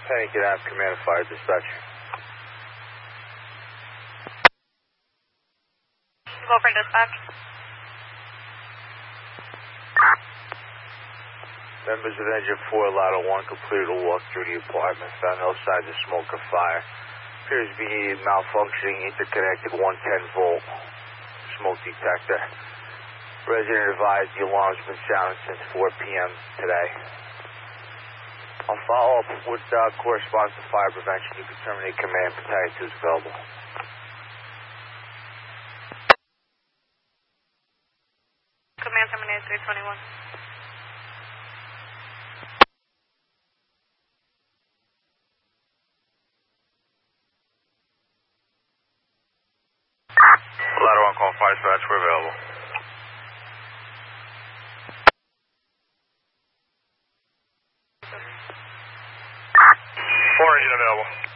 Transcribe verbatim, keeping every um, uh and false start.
Penny, get out, command fire dispatch. Go for dispatch. Members of Engine four, Lotto one, completed a walk through the apartment, found no signs of smoke or fire. Appears to be a malfunctioning interconnected one ten volt smoke detector. Resident advised the alarm's been sounding since four p m today. I'll follow up with uh, correspondence to fire prevention. You can terminate command. Battalion two is available. Command terminated three twenty-one. Ladder one, call fire dispatch. We're available. Four engine available.